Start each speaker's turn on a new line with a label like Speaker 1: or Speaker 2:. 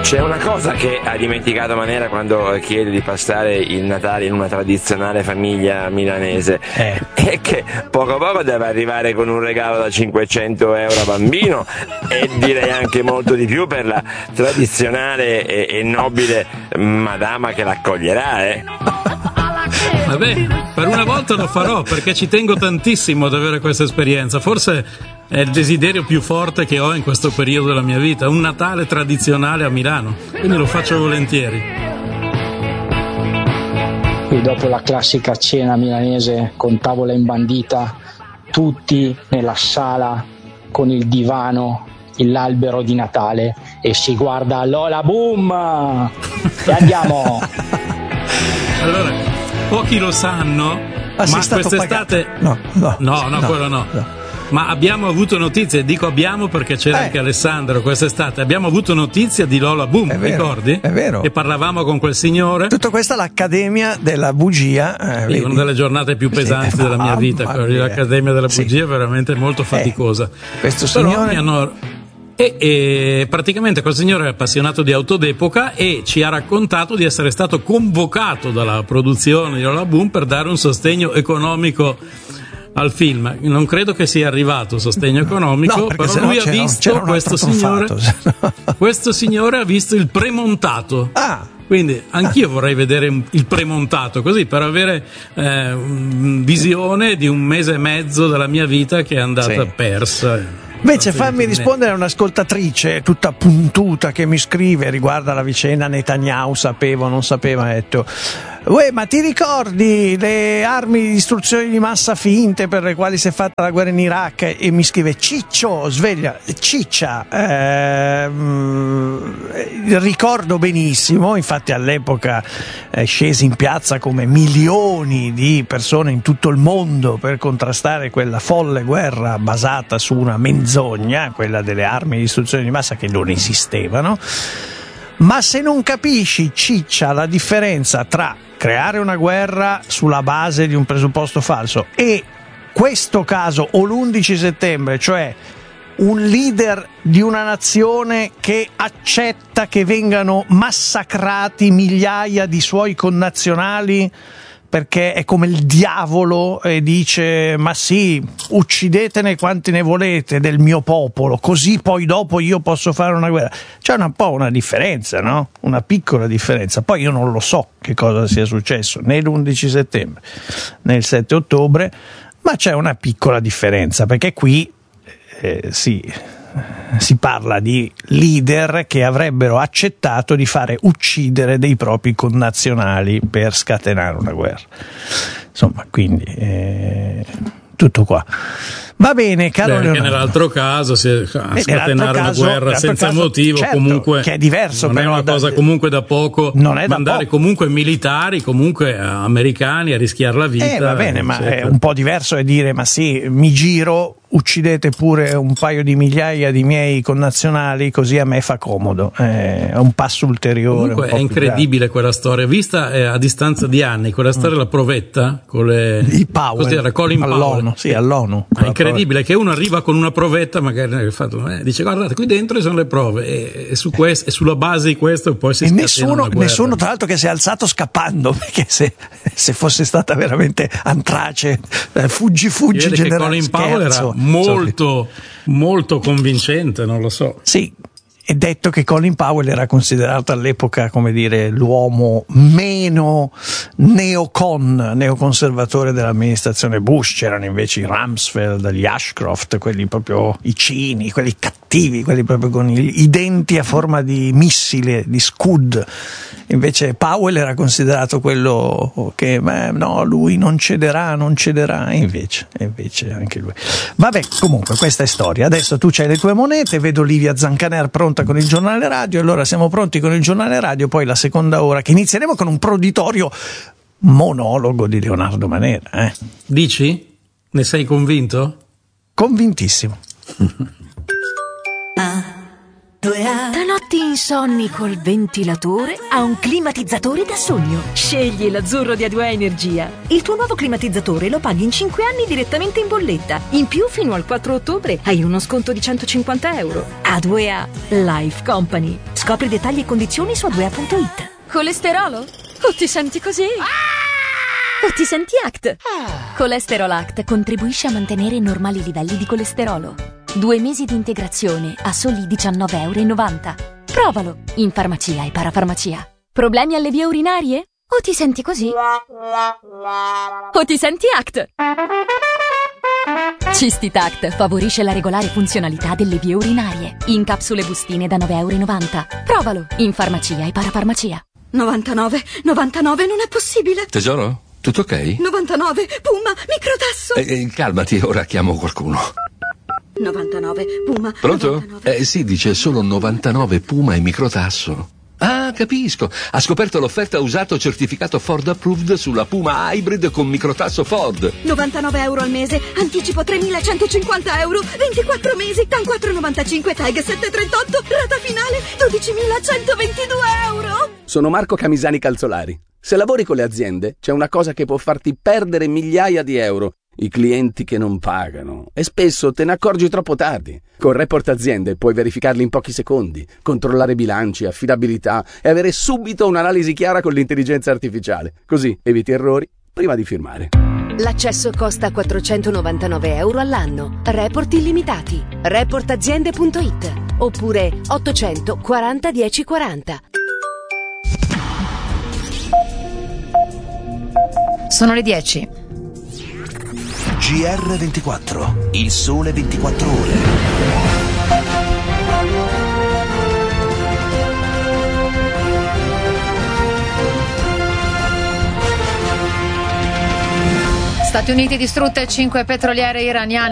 Speaker 1: C'è una cosa che ha dimenticato Manera quando chiede di passare il Natale in una tradizionale famiglia milanese, è che poco poco deve arrivare con un regalo da 500 euro a bambino e direi anche molto di più per la tradizionale e nobile madama che l'accoglierà.
Speaker 2: Vabbè, per una volta lo farò perché ci tengo tantissimo ad avere questa esperienza. Forse è il desiderio più forte che ho in questo periodo della mia vita, un Natale tradizionale a Milano, quindi lo faccio volentieri.
Speaker 3: Qui dopo la classica cena milanese con tavola imbandita, tutti nella sala con il divano, l'albero di Natale e si guarda Lola Boom e andiamo.
Speaker 2: Allora, pochi lo sanno, ma quest'estate
Speaker 4: no,
Speaker 2: quello no. Ma abbiamo avuto notizie, dico abbiamo perché c'era anche Alessandro quest'estate, abbiamo avuto notizia di Lola Boom,
Speaker 4: è vero,
Speaker 2: ricordi?
Speaker 4: È vero.
Speaker 2: E parlavamo con quel signore.
Speaker 4: Tutto questo all'Accademia della Bugia.
Speaker 2: Una delle giornate più pesanti della mia vita, l'Accademia della Bugia è veramente molto faticosa.
Speaker 4: Questo signore...
Speaker 2: E praticamente quel signore è appassionato di auto d'epoca e ci ha raccontato di essere stato convocato dalla produzione di Lola Boom per dare un sostegno economico al film. Non credo che sia arrivato sostegno economico, però lui ha visto questo signore ha visto il premontato. Quindi anch'io vorrei vedere il premontato, così per avere visione di un mese e mezzo della mia vita che è andata persa.
Speaker 4: Invece fammi rispondere a un'ascoltatrice tutta puntuta che mi scrive riguardo alla vicenda Netanyahu, sapevo, non sapeva, ha detto: uè, ma ti ricordi le armi di distruzione di massa finte per le quali si è fatta la guerra in Iraq? E mi scrive: Ciccio, sveglia, ciccia, ricordo benissimo, infatti all'epoca scesi in piazza come milioni di persone in tutto il mondo per contrastare quella folle guerra basata su una menzogna, quella delle armi di distruzione di massa che non esistevano. Ma se non capisci, ciccia, la differenza tra creare una guerra sulla base di un presupposto falso e questo caso o l'11 settembre, cioè un leader di una nazione che accetta che vengano massacrati migliaia di suoi connazionali perché è come il diavolo e dice: ma sì, uccidetene quanti ne volete del mio popolo, così poi dopo io posso fare una guerra. C'è un po' una differenza, no? Una piccola differenza. Poi io non lo so che cosa sia successo né l'11 settembre né il 7 ottobre, ma c'è una piccola differenza, perché qui si parla di leader che avrebbero accettato di fare uccidere dei propri connazionali per scatenare una guerra. Insomma, quindi tutto qua. Va bene, caro Leonardo.
Speaker 2: Anche nell'altro caso scatenare una guerra senza motivo, certo, comunque
Speaker 4: che è diverso,
Speaker 2: non
Speaker 4: però,
Speaker 2: è una cosa comunque da poco,
Speaker 4: non è
Speaker 2: mandare comunque militari, comunque americani a rischiare la vita.
Speaker 4: Va bene, ma è un po' diverso è dire: ma sì, mi giro, uccidete pure un paio di migliaia di miei connazionali, così a me fa comodo. È un passo ulteriore.
Speaker 2: Comunque è incredibile quella storia, vista a distanza di anni, quella storia della provetta con
Speaker 4: i Powell,
Speaker 2: cos'era, Colin Powell.
Speaker 4: All'ONU.
Speaker 2: È incredibile che uno arriva con una provetta, magari dice: guardate, qui dentro ci sono le prove e sulla base di questo poi si scatena una guerra.
Speaker 4: Nessuno tra l'altro che si è alzato scappando, perché se fosse stata veramente antrace, fuggi generale,
Speaker 2: che Colin Powell era molto convincente, non lo so.
Speaker 4: Sì, è detto che Colin Powell era considerato all'epoca, come dire, l'uomo meno neoconservatore dell'amministrazione Bush. C'erano invece i Rumsfeld, gli Ashcroft, quelli proprio i cini, quelli cattivi, quelli proprio con i denti a forma di missile, di Scud. Invece Powell era considerato quello che no, lui non cederà, e invece anche lui. Vabbè, comunque questa è storia. Adesso tu c'hai le tue monete, vedo Livia Zancaner pronta con il giornale radio, allora siamo pronti con il giornale radio, poi la seconda ora che inizieremo con un proditorio monologo di Leonardo Manera.
Speaker 2: Dici? Ne sei convinto?
Speaker 4: Convintissimo.
Speaker 5: Stanotte Notti insonni col ventilatore a un climatizzatore da sogno. Scegli l'azzurro di A2A Energia. Il tuo nuovo climatizzatore lo paghi in 5 anni direttamente in bolletta. In più, fino al 4 ottobre hai uno sconto di €150. A2A Life Company. Scopri dettagli e condizioni su a2a.it.
Speaker 6: Colesterolo? O ti senti così? O ti senti ACT? Colesterol ACT contribuisce a mantenere normali livelli di colesterolo. 2 mesi di integrazione a soli €19,90. Provalo in farmacia e parafarmacia. Problemi alle vie urinarie? O ti senti così? O ti senti ACT? Cistitact favorisce la regolare funzionalità delle vie urinarie. In capsule bustine da €9,90. Provalo in farmacia e parafarmacia.
Speaker 7: 99 non è possibile.
Speaker 8: Tesoro, tutto ok?
Speaker 7: 99, Puma, microtasso.
Speaker 8: Calmati, ora chiamo qualcuno.
Speaker 7: 99, Puma.
Speaker 8: Pronto?
Speaker 7: 99.
Speaker 8: Sì, dice solo 99 Puma e microtasso. Ah, capisco. Ha scoperto l'offerta usato certificato Ford Approved sulla Puma Hybrid con microtasso Ford.
Speaker 7: €99 al mese, anticipo €3.150, 24 mesi, TAN 4,95, TAG 738, rata finale €12.122.
Speaker 9: Sono Marco Camisani Calzolari. Se lavori con le aziende, c'è una cosa che può farti perdere migliaia di euro: i clienti che non pagano. E spesso te ne accorgi troppo tardi. Con Report Aziende puoi verificarli in pochi secondi, controllare bilanci, affidabilità e avere subito un'analisi chiara con l'intelligenza artificiale. Così eviti errori prima di firmare.
Speaker 10: L'accesso costa €499 all'anno. Report illimitati. Reportaziende.it oppure 800 40 10 40.
Speaker 11: Sono le 10.
Speaker 12: GR24, il sole 24 ore.
Speaker 11: Stati Uniti distrutte 5 petroliere iraniane.